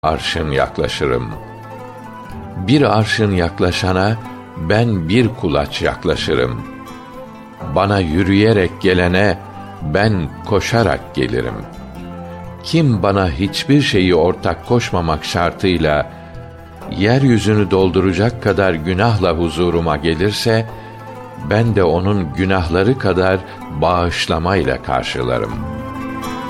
arşın yaklaşırım. Bir arşın yaklaşana ben bir kulaç yaklaşırım. Bana yürüyerek gelene ben koşarak gelirim. Kim bana hiçbir şeyi ortak koşmamak şartıyla yeryüzünü dolduracak kadar günahla huzuruma gelirse, ben de onun günahları kadar bağışlamayla karşılarım.''